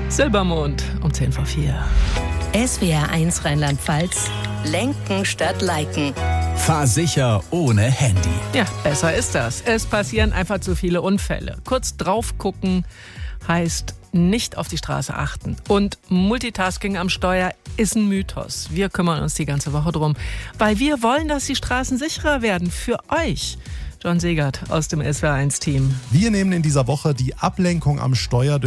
Silbermond um 3:10. SWR1 Rheinland-Pfalz. Lenken statt Liken. Fahr sicher ohne Handy. Ja, besser ist das. Es passieren einfach zu viele Unfälle. Kurz drauf gucken heißt nicht auf die Straße achten. Und Multitasking am Steuer ist ein Mythos. Wir kümmern uns die ganze Woche drum, weil wir wollen, dass die Straßen sicherer werden für euch. John Segert aus dem SWR1-Team. Wir nehmen in dieser Woche die Ablenkung am Steuer